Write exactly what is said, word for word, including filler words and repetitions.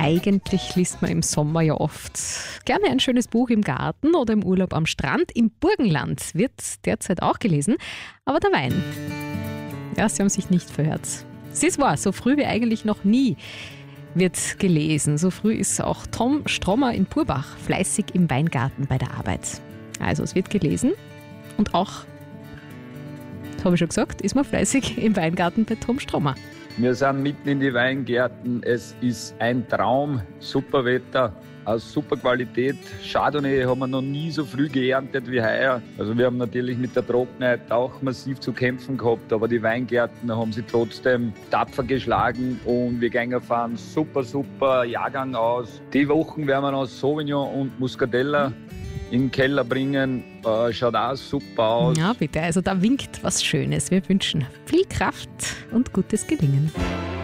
Eigentlich liest man im Sommer ja oft gerne ein schönes Buch im Garten oder im Urlaub am Strand. Im Burgenland wird derzeit auch gelesen, aber der Wein. Ja, Sie haben sich nicht verhört. Es ist wahr, so früh wie eigentlich noch nie wird gelesen. So früh ist auch Tom Strommer in Purbach fleißig im Weingarten bei der Arbeit. Also es wird gelesen und auch, das habe ich schon gesagt, ist man fleißig im Weingarten bei Tom Strommer. Wir sind mitten in die Weingärten. Es ist ein Traum, super Wetter, aus super Qualität. Chardonnay haben wir noch nie so früh geerntet wie heuer. Also wir haben natürlich mit der Trockenheit auch massiv zu kämpfen gehabt, aber die Weingärten haben sie trotzdem tapfer geschlagen und wir gehen auf einen super, super Jahrgang aus. Die Wochen werden wir noch Sauvignon und Muscatella in den Keller bringen. Äh, schaut auch super aus. Ja, bitte. Also da winkt was Schönes. Wir wünschen viel Kraft und gutes Gelingen.